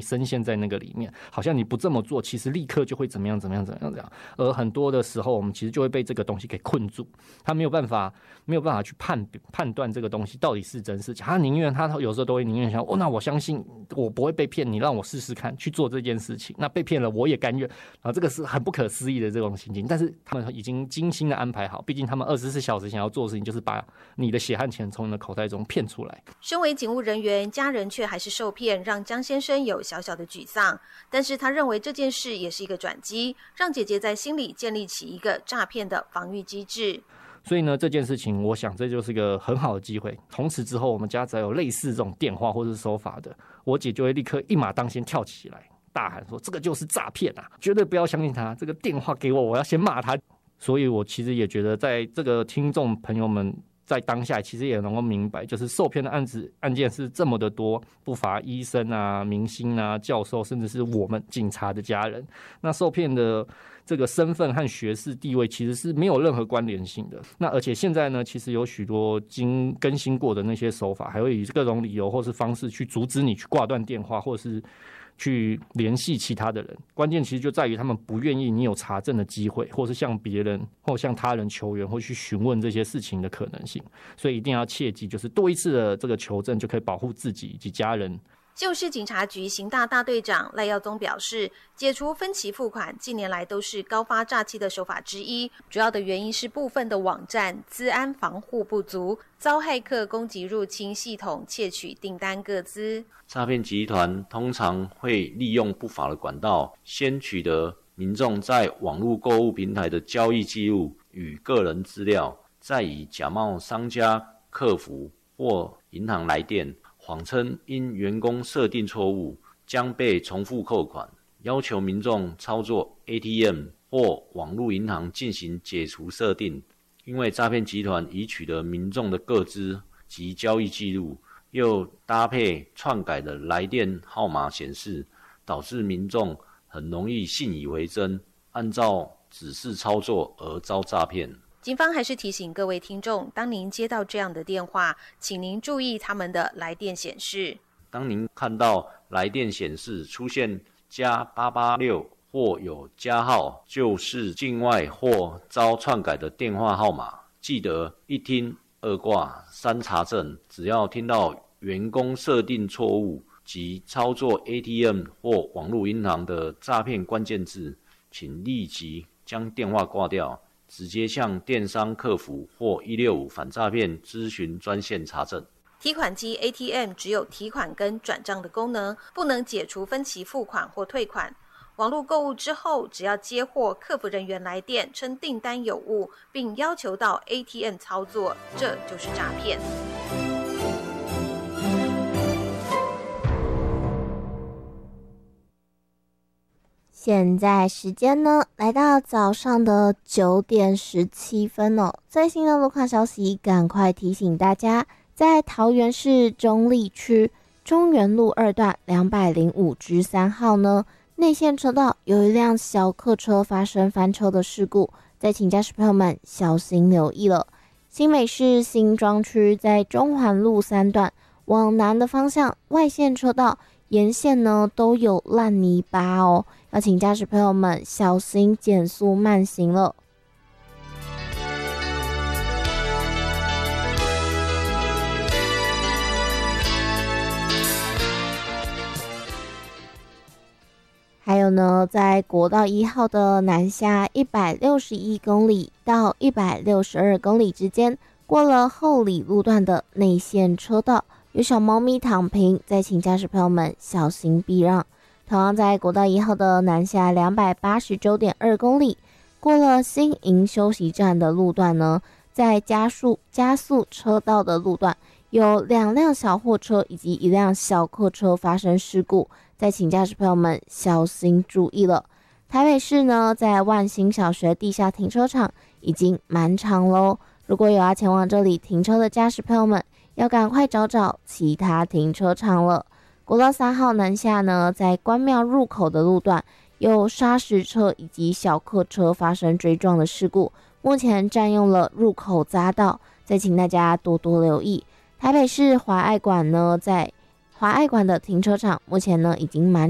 深陷在那个里面，好像你不这么做，其实立刻就会怎么样怎么样怎么样。而很多的时候，我们其实就会被这个东西给困住，他没有办法去判断这个东西到底是真是假。他有时候都会宁愿想，那我相信我不会被骗，你让我试试看去做这件事情，那被骗了我也甘愿。这个是很不可思议的这种心情，但是他们已经精心的安排好，毕竟他们24小时想要做的事情就是把你的血汗钱从你的口袋中骗出来。 身为警务人员，家人却还是受骗，让江先生有小小的沮丧。但是他认为这件事也是一个转机，让姐姐在心里建立起一个诈骗的防御机制。 所以呢，这件事情我想这就是一个很好的机会。从此之后，我们家只要有类似这种电话或是手法的，我姐就会立刻一马当先跳起来，大喊说：“这个就是诈骗啊！绝对不要相信他！这个电话给我，我要先骂他。”所以我其实也觉得，在这个听众朋友们在当下，其实也能够明白，就是受骗的案件是这么的多，不乏医生啊、明星啊、教授，甚至是我们警察的家人。那受骗的这个身份和学识地位其实是没有任何关联性的。那而且现在呢，其实有许多经更新过的那些手法，还会以各种理由或是方式去阻止你去挂断电话，或者是去联系其他的人。关键其实就在于他们不愿意你有查证的机会，或是向别人或向他人求援，或去询问这些事情的可能性。所以一定要切记，就是多一次的这个求证就可以保护自己以及家人。 旧市警察局刑大大队长赖耀宗表示，解除分期付款近年来都是高发诈欺的手法之一，主要的原因是部分的网站资安防护不足，遭骇客攻击入侵系统，窃取订单个资。 诈骗集团通常会利用不法的管道，先取得民众在网络购物平台的交易记录与个人资料，再以假冒商家、客服或银行来电，谎称因员工设定错误将被重复扣款，要求民众操作 ATM 或网络银行进行解除设定。因为诈骗集团已取得民众的个资及交易记录，又搭配篡改的来电号码显示，导致民众很容易信以为真，按照指示操作而遭诈骗。 警方还是提醒各位听众，当您接到这样的电话，请您注意他们的来电显示。 当您看到来电显示出现+886或有加号，就是境外或遭篡改的电话号码，记得一听二挂三查证。只要听到员工设定错误及操作 ATM 或网络银行的诈骗关键字，请立即将电话挂掉，直接向电商客服或165反诈骗咨询专线查证。 提款机 ATM 只有提款跟转账的功能，不能解除分期付款或退款。网络购物之后，只要接获客服人员来电称订单有误，并要求到 ATM 操作，这就是诈骗。 现在时间呢，来到早上的9点17分哦。最新的路况消息，赶快提醒大家，在桃园市中坜区中原路2段205之3号呢，内线车道有一辆小客车发生翻车的事故，再请驾驶朋友们小心留意了。新北市新庄区在中环路3段往南的方向，外线车道沿线呢都有烂泥巴哦，要请驾驶朋友们小心减速慢行了。还有呢，在国道1号的南下161公里到162公里之间，过了后里路段的内线车道，有小猫咪躺平，再请驾驶朋友们小心避让。同样在国道1号的南下289.2公里，过了新营休息站的路段呢，在加速车道的路段，有2辆小货车以及1辆小客车发生事故，再请驾驶朋友们小心注意了。台北市呢，在万兴小学地下停车场已经满场咯，如果有要前往这里停车的驾驶朋友们，要赶快找其他停车场了。国道3号南下呢，在关庙入口的路段有砂石车以及小客车发生追撞的事故，目前占用了入口匝道，再请大家多多留意。台北市华爱馆呢，在华爱馆的停车场目前呢已经满